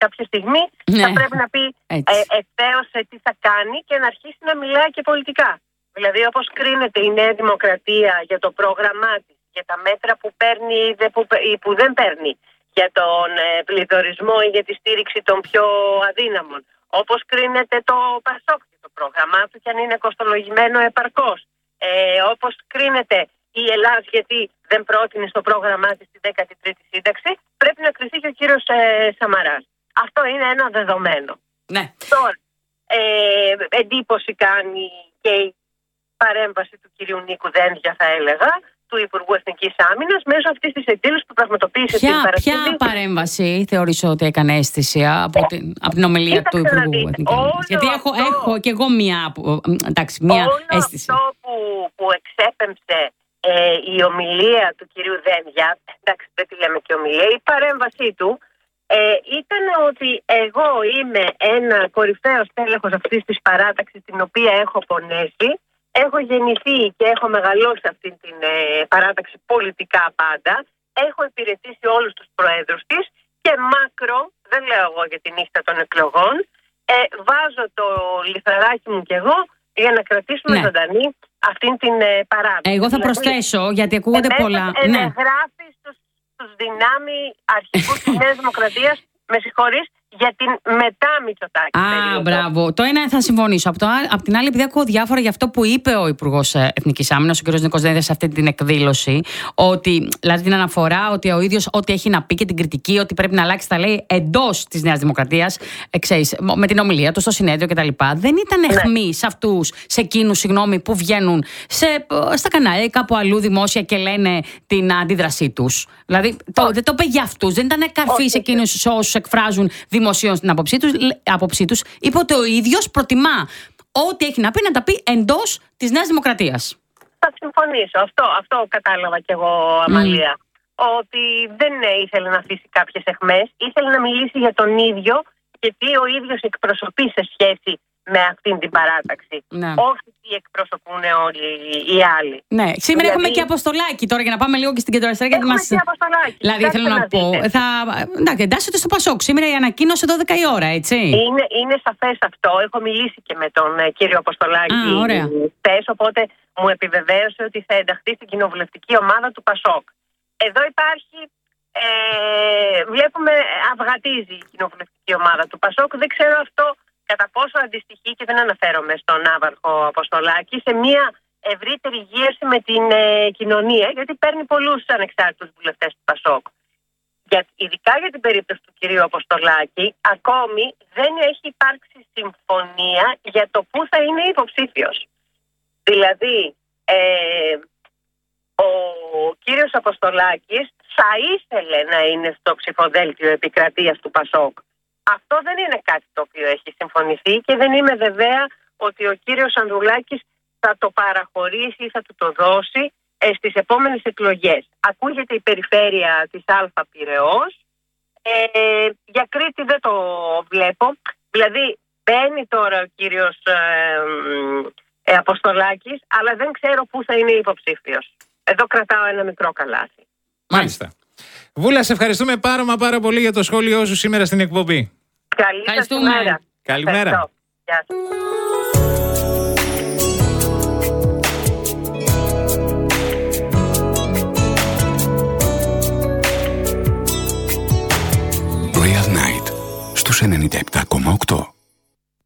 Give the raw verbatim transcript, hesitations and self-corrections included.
κάποια στιγμή ναι. θα πρέπει να πει ε, ευθέως ε, τι θα κάνει και να αρχίσει να μιλάει και πολιτικά. Δηλαδή, όπως κρίνεται η Νέα Δημοκρατία για το πρόγραμμά της, για τα μέτρα που παίρνει ή που δεν παίρνει, για τον ε, πληθωρισμό ή για τη στήριξη των πιο αδύναμων. Όπως κρίνεται το ΠΑΣΟΚ και το πρόγραμμά του και αν είναι κοστολογημένο επαρκώς. Ε, όπως κρίνεται η Ελλάδα γιατί δεν πρότεινε στο πρόγραμμά της τη δέκατη τρίτη σύνταξη, πρέπει να κριθεί και ο κύριος ε, Σαμαράς. Αυτό είναι ένα δεδομένο. Ναι. Τώρα, ε, εντύπωση κάνει και η παρέμβαση του κυρίου Νίκου Δένδια, θα έλεγα, του Υπουργού Εθνικής Άμυνας, μέσω αυτής της εκδήλωσης που πραγματοποίησε ποια, την Παρασκευή. Ποια παρέμβαση θεωρείς ότι έκανε αίσθηση από την, από την ομιλία Κοίταξε του Υπουργού Εθνικής Άμυνας? Γιατί έχω, αυτό, έχω και εγώ μία, εντάξει, μία όλο αίσθηση. Αυτό που, που εξέπεμψε ε, η ομιλία του κυρίου Δένδια, εντάξει, δεν τη λέμε και ομιλία, η παρέμβασή του ε, ήταν ότι εγώ είμαι ένα κορυφαίο στέλεχος αυτής της παράταξης, την οποία έχω πονέσει. Έχω γεννηθεί και έχω μεγαλώσει αυτή την ε, παράταξη πολιτικά πάντα. Έχω υπηρετήσει όλους τους προέδρους της και μάκρο, δεν λέω εγώ για τη νύχτα των εκλογών, ε, βάζω το λιθαράκι μου κι εγώ για να κρατήσουμε ναι. ζωντανή αυτήν την ε, παράταξη. Εγώ θα δηλαδή, προσθέσω, γιατί ακούγονται ε, πολλά. Ναι. Γράφει στους, στους δυνάμει αρχικούς της Νέας Δημοκρατίας, με συγχωρείς, για την μετά Μητσοτάκη. Α, περίοδο. Μπράβο. Το ένα θα συμφωνήσω. Από, το, από την άλλη, επειδή ακούω διάφορα για αυτό που είπε ο Υπουργός Εθνικής Άμυνας, ο κ. Νίκος Δένδιας, σε αυτή την εκδήλωση, ότι, δηλαδή την αναφορά ότι ο ίδιος ό,τι έχει να πει και την κριτική, ότι πρέπει να αλλάξει, τα λέει εντός της Νέας Δημοκρατίας, ε, ξέρεις, με την ομιλία του στο συνέδριο κτλ. Δεν ήταν αιχμή ναι. σε αυτούς, σε εκείνους, συγγνώμη, που βγαίνουν σε, στα κανάλια ή κάπου αλλού δημόσια και λένε την αντίδρασή τους. Δηλαδή, το, δεν το είπε για αυτούς. Δεν ήταν καρφί σε εκείνους όσους εκφράζουν δημοσίως την άποψή τους, άποψή τους. Είπε ότι ο ίδιος προτιμά ό,τι έχει να πει να τα πει εντός της Νέας Δημοκρατίας. Θα συμφωνήσω. Αυτό, αυτό κατάλαβα κι εγώ, Αμαλία. Mm. Ότι δεν ήθελε να αφήσει κάποιες αιχμές. Ήθελε να μιλήσει για τον ίδιο και τι ο ίδιος εκπροσωπεί σε σχέση με αυτήν την παράταξη. Ναι. Όχι τι εκπροσωπούν όλοι οι άλλοι. Ναι, σήμερα δηλαδή... έχουμε και αποστολάκι τώρα για να πάμε λίγο και στην κεντροαριστερά. Έχουμε μας... και αποστολάκι. Δηλαδή θέλω να, να πω. Θα... Εντάξει, εντάσσεται στο Πασόκ. Σήμερα η ανακοίνωση δώδεκα η ώρα, έτσι. Είναι, είναι σαφές αυτό. Έχω μιλήσει και με τον κύριο Αποστολάκη χθες, οπότε μου επιβεβαίωσε ότι θα ενταχθεί στην κοινοβουλευτική ομάδα του Πασόκ. Εδώ υπάρχει. Ε, βλέπουμε αυγατίζει η κοινοβουλευτική ομάδα του Πασόκ. Δεν ξέρω αυτό κατά πόσο αντιστοιχεί, και δεν αναφέρομαι στον Ναύαρχο Αποστολάκη, σε μια ευρύτερη γύρωση με την ε, κοινωνία, γιατί παίρνει πολλούς ανεξάρτητους βουλευτές του Πασόκ. Για, ειδικά για την περίπτωση του κυρίου Αποστολάκη, ακόμη δεν έχει υπάρξει συμφωνία για το πού θα είναι υποψήφιος. Δηλαδή, ε, ο κύριος Αποστολάκης θα ήθελε να είναι στο ψηφοδέλτιο επικρατείας του Πασόκ. Αυτό δεν είναι κάτι το οποίο έχει συμφωνηθεί και δεν είμαι βεβαία ότι ο κύριος Ανδρουλάκης θα το παραχωρήσει ή θα του το δώσει ε, στις επόμενες εκλογές. Ακούγεται η περιφέρεια της Αλφα Πειραιώς. Ε, για Κρήτη δεν το βλέπω. Δηλαδή μπαίνει τώρα ο κύριος ε, ε, Αποστολάκης, αλλά δεν ξέρω πού θα είναι υποψήφιος. Εδώ κρατάω ένα μικρό καλάθι. Μάλιστα. Βούλα, σε ευχαριστούμε πάρα μα πάρα πολύ για το σχόλιο σου σήμερα στην εκπομπή. Καλή σας ημέρα. Καλημέρα. Γεια σας. Royal Night στους ενενήντα επτά κόμμα οκτώ.